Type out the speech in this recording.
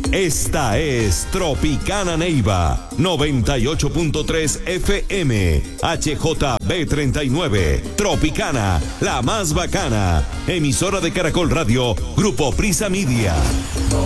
Esta es Tropicana Neiva, 98.3 FM, HJB39. Tropicana, la más bacana. Emisora de Caracol Radio, Grupo Prisa Media.